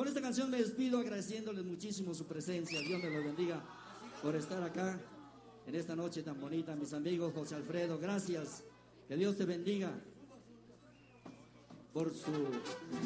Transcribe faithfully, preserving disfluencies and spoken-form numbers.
Con esta canción me despido agradeciéndoles muchísimo su presencia. Dios me los bendiga por estar acá en esta noche tan bonita. Mis amigos, José Alfredo, gracias. Que Dios te bendiga por su